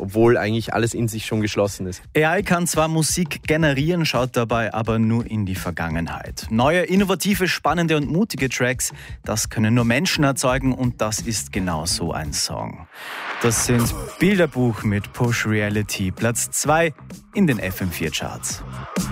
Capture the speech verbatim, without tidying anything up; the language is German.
obwohl eigentlich alles in sich schon geschlossen ist. A I kann zwar Musik generieren, schaut dabei aber nur in die Vergangenheit. Neue, innovative, spannende und mutige Tracks, das können nur Menschen erzeugen und das ist genau so ein Song. Das sind Bilderbuch mit Push Reality, Platz zwei in den F M vier Charts.